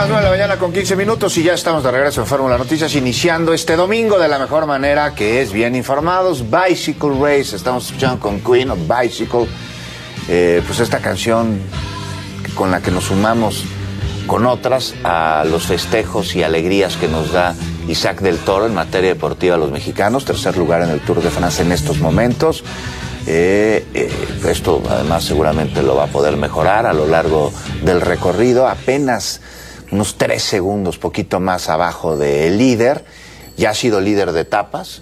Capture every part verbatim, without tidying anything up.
las nueve de la mañana con quince minutos y ya estamos de regreso en Fórmula Noticias, iniciando este domingo de la mejor manera, que es bien informados. Bicycle Race, estamos escuchando con Queen of Bicycle, eh, pues esta canción con la que nos sumamos con otras a los festejos y alegrías que nos da Isaac del Toro en materia deportiva a los mexicanos, tercer lugar en el Tour de Francia en estos momentos. Eh, eh, esto además seguramente lo va a poder mejorar a lo largo del recorrido, apenas unos tres segundos, poquito más abajo del líder. Ya ha sido líder de etapas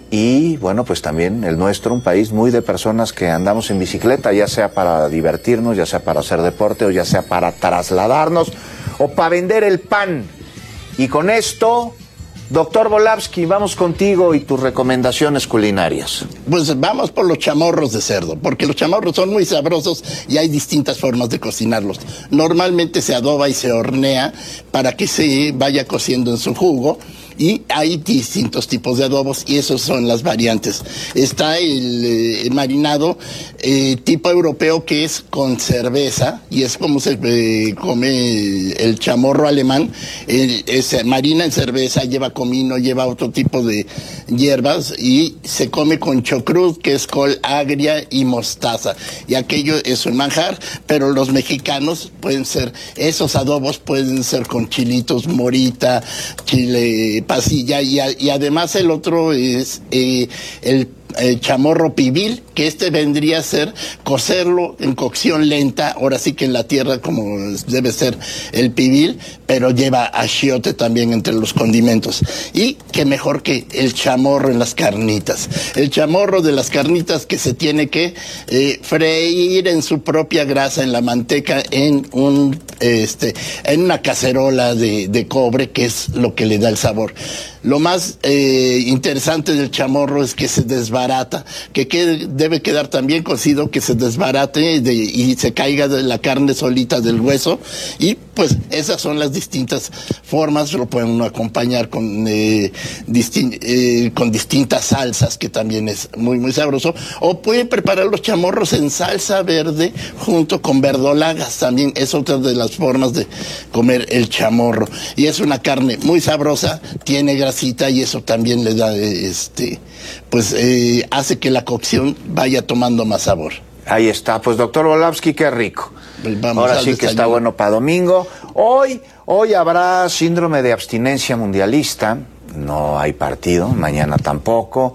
y bueno, pues también el nuestro, un país muy de personas que andamos en bicicleta, ya sea para divertirnos, ya sea para hacer deporte o ya sea para trasladarnos o para vender el pan. Y con esto, doctor Volapsky, vamos contigo y tus recomendaciones culinarias. Pues vamos por los chamorros de cerdo, porque los chamorros son muy sabrosos y hay distintas formas de cocinarlos. Normalmente se adoba y se hornea para que se vaya cociendo en su jugo. Y hay distintos tipos de adobos y esos son las variantes. Está el, eh, el marinado eh, tipo europeo, que es con cerveza, y es como se eh, come el chamorro alemán. El, es marina en cerveza, lleva comino, lleva otro tipo de hierbas y se come con chocrut, que es col agria y mostaza. Y aquello es un manjar, pero los mexicanos pueden ser, esos adobos pueden ser con chilitos morita, chile pasilla, y, a, y además el otro es eh, el, el chamorro pibil, que este vendría a ser cocerlo en cocción lenta, ahora sí que en la tierra como debe ser el pibil, pero lleva achiote también entre los condimentos. Y que mejor que el chamorro en las carnitas. El chamorro de las carnitas que se tiene que eh, freír en su propia grasa, en la manteca, en un este en una cacerola de, de cobre, que es lo que le da el sabor. Lo más eh, interesante del chamorro es que se desbarata, que quede, debe quedar también cocido, que se desbarate de, y se caiga de la carne solita del hueso. Y pues esas son las distintas formas. Lo pueden uno acompañar con, eh, distin eh, con distintas salsas, que también es muy muy sabroso. O pueden preparar los chamorros en salsa verde junto con verdolagas, también es otra de las formas de comer el chamorro. Y es una carne muy sabrosa, tiene grasita, y eso también le da, este, pues eh, hace que la cocción vaya tomando más sabor. Ahí está, pues doctor Volapsky, qué rico. Pues vamos, ahora sí que está bueno para domingo. Hoy, hoy habrá síndrome de abstinencia mundialista, no hay partido, mañana tampoco.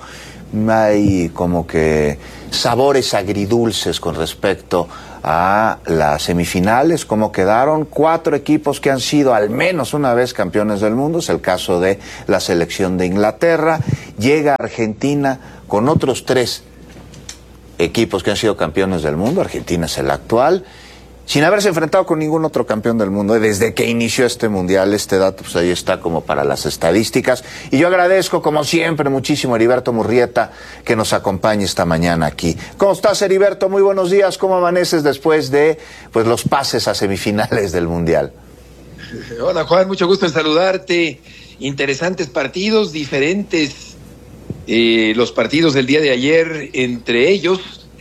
Hay como que sabores agridulces con respecto a las semifinales, cómo quedaron cuatro equipos que han sido al menos una vez campeones del mundo. Es el caso de la selección de Inglaterra. Llega Argentina con otros tres equipos que han sido campeones del mundo. Argentina es el actual, sin haberse enfrentado con ningún otro campeón del mundo desde que inició este mundial. Este dato pues ahí está como para las estadísticas. Y yo agradezco como siempre muchísimo a Heriberto Murrieta que nos acompañe esta mañana aquí. ¿Cómo estás, Heriberto? Muy buenos días. ¿Cómo amaneces después de pues los pases a semifinales del mundial? Hola, Juan, mucho gusto en saludarte. Interesantes partidos, diferentes eh, los partidos del día de ayer entre ellos.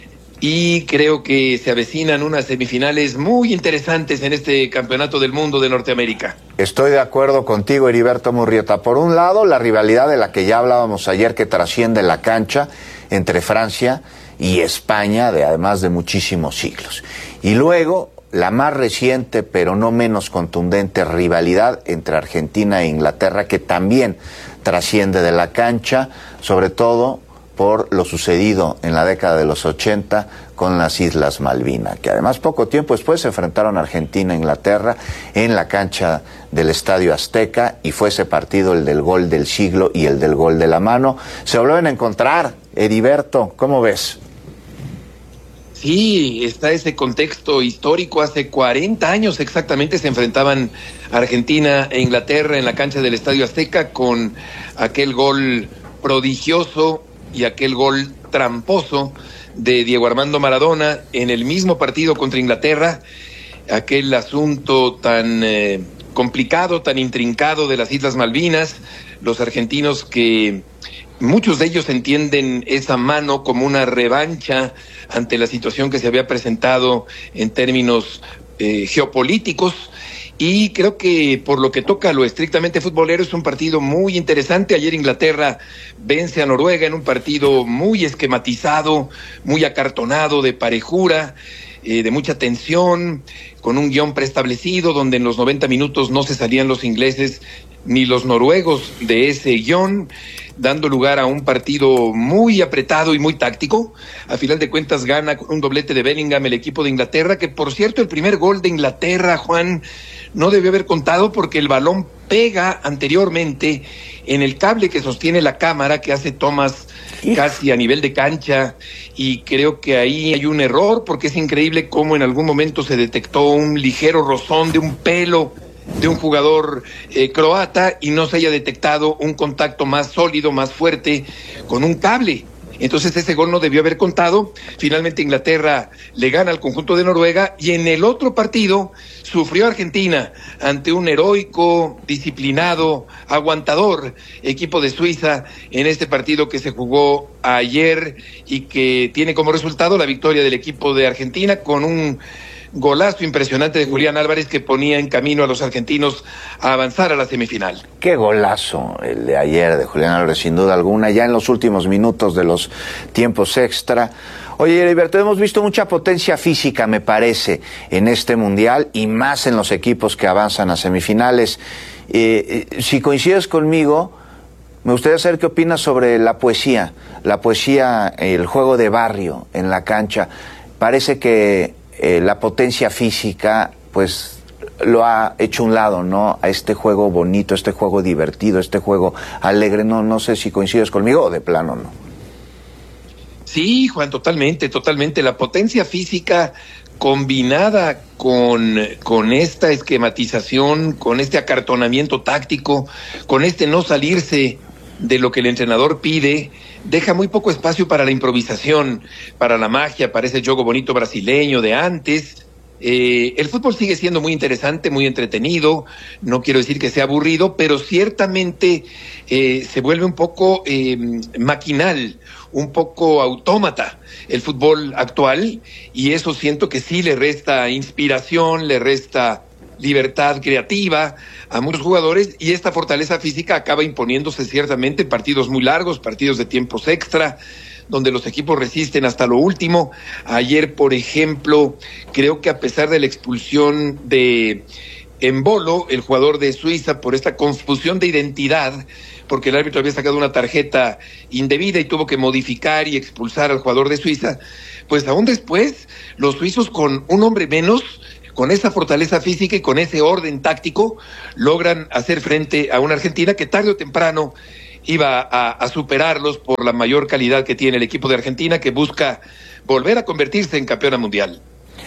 Y creo que se avecinan unas semifinales muy interesantes en este Campeonato del Mundo de Norteamérica. Estoy de acuerdo contigo, Heriberto Murrieta. Por un lado, la rivalidad de la que ya hablábamos ayer, que trasciende la cancha entre Francia y España, de además de muchísimos siglos. Y luego, la más reciente, pero no menos contundente, rivalidad entre Argentina e Inglaterra, que también trasciende de la cancha, sobre todo por lo sucedido en la década de los ochenta con las Islas Malvinas, que además poco tiempo después se enfrentaron Argentina e Inglaterra en la cancha del Estadio Azteca, y fue ese partido el del gol del siglo y el del gol de la mano. Se volvieron a encontrar, Heriberto, ¿cómo ves? Sí, está ese contexto histórico. Hace cuarenta años exactamente se enfrentaban Argentina e Inglaterra en la cancha del Estadio Azteca, con aquel gol prodigioso y aquel gol tramposo de Diego Armando Maradona en el mismo partido contra Inglaterra. Aquel asunto tan eh, complicado, tan intrincado de las Islas Malvinas. Los argentinos, que muchos de ellos entienden esa mano como una revancha ante la situación que se había presentado en términos eh, geopolíticos. Y creo que por lo que toca a lo estrictamente futbolero es un partido muy interesante. Ayer Inglaterra vence a Noruega en un partido muy esquematizado, muy acartonado, de parejura, eh, de mucha tensión, con un guión preestablecido donde en los noventa minutos no se salían los ingleses ni los noruegos de ese guión, dando lugar a un partido muy apretado y muy táctico. A final de cuentas gana con un doblete de Bellingham el equipo de Inglaterra, que por cierto el primer gol de Inglaterra, Juan, no debió haber contado porque el balón pega anteriormente en el cable que sostiene la cámara, que hace tomas casi a nivel de cancha, y creo que ahí hay un error porque es increíble cómo en algún momento se detectó un ligero rozón de un pelo de un jugador eh, croata y no se haya detectado un contacto más sólido, más fuerte con un cable. Entonces ese gol no debió haber contado. Finalmente Inglaterra le gana al conjunto de Noruega, y en el otro partido sufrió Argentina ante un heroico, disciplinado, aguantador equipo de Suiza en este partido que se jugó ayer y que tiene como resultado la victoria del equipo de Argentina con un golazo impresionante de Julián Álvarez, que ponía en camino a los argentinos a avanzar a la semifinal. Qué golazo el de ayer de Julián Álvarez, sin duda alguna, ya en los últimos minutos de los tiempos extra. Oye, Heriberto, hemos visto mucha potencia física, me parece, en este Mundial, y más en los equipos que avanzan a semifinales. Eh, eh, si coincides conmigo, me gustaría saber qué opinas sobre la poesía, la poesía, el juego de barrio en la cancha. Parece que Eh, la potencia física, pues, lo ha hecho un lado, ¿no? A este juego bonito, este juego divertido, este juego alegre. No, no sé si coincides conmigo o de plano no. Sí, Juan, totalmente, totalmente. La potencia física combinada con, con esta esquematización, con este acartonamiento táctico, con este no salirse de lo que el entrenador pide, deja muy poco espacio para la improvisación, para la magia, para ese juego bonito brasileño de antes. Eh, el fútbol sigue siendo muy interesante, muy entretenido, no quiero decir que sea aburrido, pero ciertamente eh, se vuelve un poco eh, maquinal, un poco autómata el fútbol actual, y eso siento que sí le resta inspiración, le resta libertad creativa a muchos jugadores, y esta fortaleza física acaba imponiéndose ciertamente en partidos muy largos, partidos de tiempos extra, donde los equipos resisten hasta lo último. Ayer, por ejemplo, creo que a pesar de la expulsión de Embolo, el jugador de Suiza, por esta confusión de identidad, porque el árbitro había sacado una tarjeta indebida y tuvo que modificar y expulsar al jugador de Suiza, pues aún después los suizos, con un hombre menos, con esa fortaleza física y con ese orden táctico, logran hacer frente a una Argentina que tarde o temprano iba a, a superarlos por la mayor calidad que tiene el equipo de Argentina, que busca volver a convertirse en campeona mundial.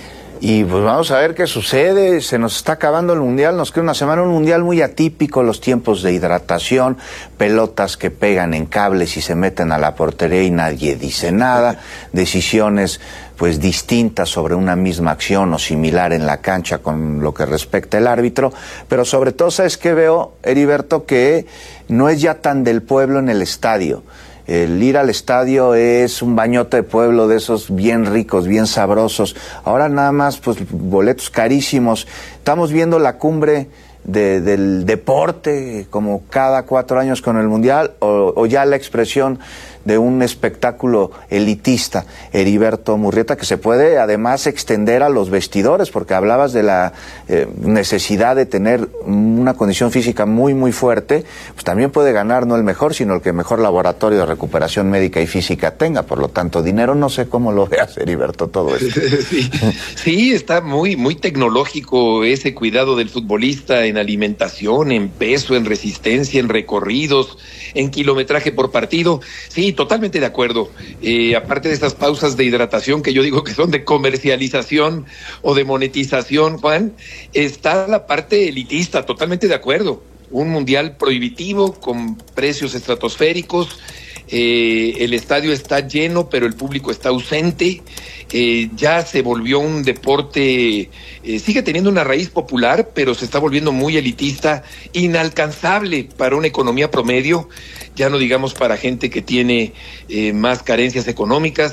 Y pues vamos a ver qué sucede. Se nos está acabando el Mundial, nos queda una semana, un Mundial muy atípico, los tiempos de hidratación, pelotas que pegan en cables y se meten a la portería y nadie dice nada, decisiones pues distintas sobre una misma acción o similar en la cancha con lo que respecta el árbitro, pero sobre todo, ¿sabes qué veo, Heriberto? Que no es ya tan del pueblo en el estadio. El ir al estadio es un bañote de pueblo de esos bien ricos, bien sabrosos. Ahora nada más, pues, boletos carísimos. Estamos viendo la cumbre de, del deporte, como cada cuatro años con el Mundial, o, o ya la expresión de un espectáculo elitista, Heriberto Murrieta, que se puede además extender a los vestidores, porque hablabas de la eh, necesidad de tener una condición física muy, muy fuerte. Pues también puede ganar no el mejor, sino el que mejor laboratorio de recuperación médica y física tenga. Por lo tanto, dinero, no sé cómo lo veas, Heriberto, todo esto. Sí, sí, está muy, muy tecnológico ese cuidado del futbolista en alimentación, en peso, en resistencia, en recorridos, en kilometraje por partido. Sí, totalmente de acuerdo. Eh, aparte de estas pausas de hidratación que yo digo que son de comercialización o de monetización, Juan, está la parte elitista, totalmente de acuerdo. Un mundial prohibitivo con precios estratosféricos. Eh, el estadio está lleno, pero el público está ausente. Eh, ya se volvió un deporte, eh, sigue teniendo una raíz popular, pero se está volviendo muy elitista, inalcanzable para una economía promedio, ya no digamos para gente que tiene eh, más carencias económicas.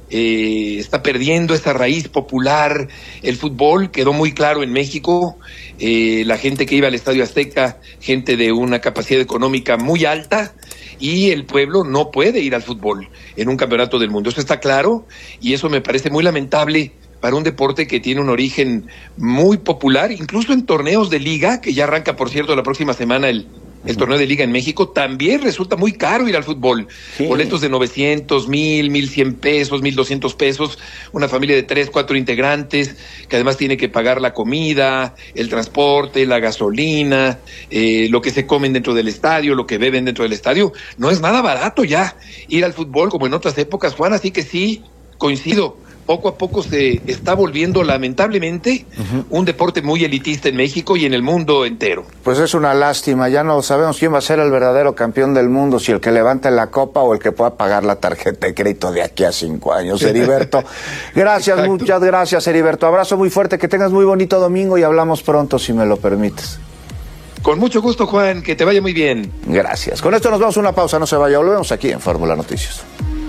eh, está perdiendo esa raíz popular. El fútbol quedó muy claro en México, eh, la gente que iba al Estadio Azteca, gente de una capacidad económica muy alta, y el pueblo no puede ir al fútbol en un campeonato del mundo. Eso está claro, y eso me parece muy lamentable para un deporte que tiene un origen muy popular, incluso en torneos de liga, que ya arranca, por cierto, la próxima semana el, el torneo de liga en México. También resulta muy caro ir al fútbol. Sí. Boletos de novecientos, mil, mil cien pesos, mil doscientos pesos, una familia de tres, cuatro integrantes, que además tiene que pagar la comida, el transporte, la gasolina, eh, lo que se comen dentro del estadio, lo que beben dentro del estadio. No es nada barato ya ir al fútbol como en otras épocas, Juan, así que sí, coincido. Poco a poco se está volviendo, lamentablemente, uh-huh. un deporte muy elitista en México y en el mundo entero. Pues es una lástima, ya no sabemos quién va a ser el verdadero campeón del mundo, si el que levante la copa o el que pueda pagar la tarjeta de crédito de aquí a cinco años. Heriberto, gracias, Exacto. muchas gracias, Heriberto. Abrazo muy fuerte, que tengas muy bonito domingo y hablamos pronto, si me lo permites. Con mucho gusto, Juan, que te vaya muy bien. Gracias. Con esto nos vamos a una pausa, no se vaya, volvemos aquí en Fórmula Noticias.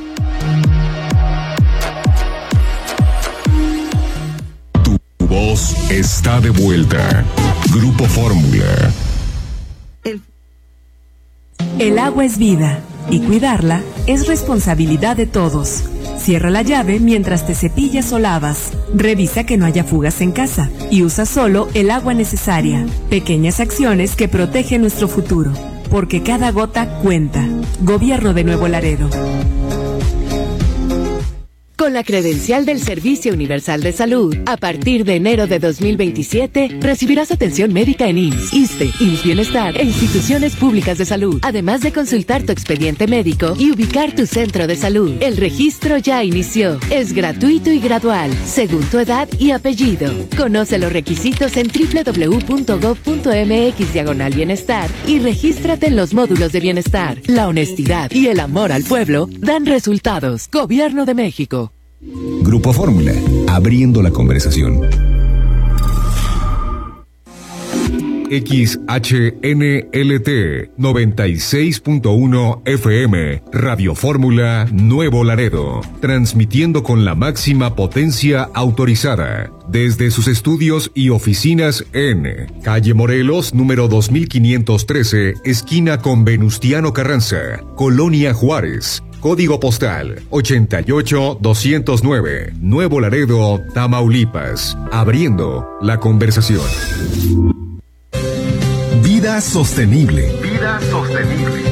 Voz está de vuelta. Grupo Fórmula. El... El agua es vida y cuidarla es responsabilidad de todos. Cierra la llave mientras te cepillas o lavas. Revisa que no haya fugas en casa y usa solo el agua necesaria. Pequeñas acciones que protegen nuestro futuro, porque cada gota cuenta. Gobierno de Nuevo Laredo. Con la credencial del Servicio Universal de Salud, a partir de enero de dos mil veintisiete, recibirás atención médica en I M S S, ISSSTE, I M S S Bienestar e instituciones públicas de salud, además de consultar tu expediente médico y ubicar tu centro de salud. El registro ya inició. Es gratuito y gradual, según tu edad y apellido. Conoce los requisitos en doble u doble u doble u punto gob punto eme equis diagonal bienestar y regístrate en los módulos de bienestar. La honestidad y el amor al pueblo dan resultados. Gobierno de México. Grupo Fórmula, abriendo la conversación. X H N L T noventa y seis punto uno F M, Radio Fórmula Nuevo Laredo, transmitiendo con la máxima potencia autorizada desde sus estudios y oficinas en Calle Morelos, número dos mil quinientos trece, esquina con Venustiano Carranza, Colonia Juárez. Código postal ochenta y ocho doscientos nueve, Nuevo Laredo, Tamaulipas. Abriendo la conversación. Vida sostenible. Vida sostenible.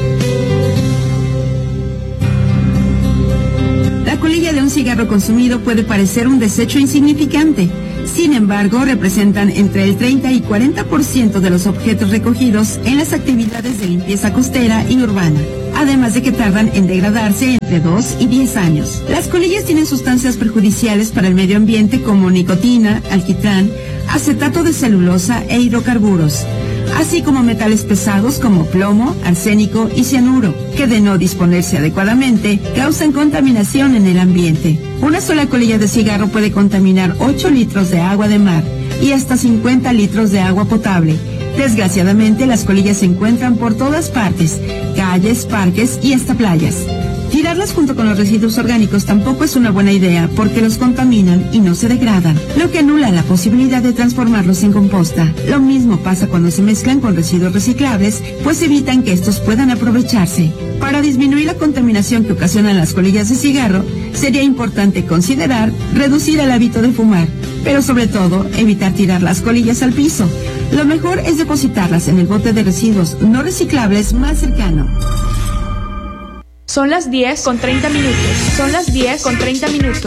La colilla de un cigarro consumido puede parecer un desecho insignificante. Sin embargo, representan entre el treinta y cuarenta por ciento de los objetos recogidos en las actividades de limpieza costera y urbana, además de que tardan en degradarse entre dos y diez años. Las colillas tienen sustancias perjudiciales para el medio ambiente como nicotina, alquitrán, acetato de celulosa e hidrocarburos, así como metales pesados como plomo, arsénico y cianuro, que de no disponerse adecuadamente causan contaminación en el ambiente. Una sola colilla de cigarro puede contaminar ocho litros de agua de mar y hasta cincuenta litros de agua potable. Desgraciadamente, las colillas se encuentran por todas partes, calles, parques y hasta playas. Tirarlas junto con los residuos orgánicos tampoco es una buena idea porque los contaminan y no se degradan, lo que anula la posibilidad de transformarlos en composta. Lo mismo pasa cuando se mezclan con residuos reciclables, pues evitan que estos puedan aprovecharse. Para disminuir la contaminación que ocasionan las colillas de cigarro, sería importante considerar reducir el hábito de fumar, pero sobre todo evitar tirar las colillas al piso. Lo mejor es depositarlas en el bote de residuos no reciclables más cercano. Son las diez con treinta minutos. Son las diez con treinta minutos.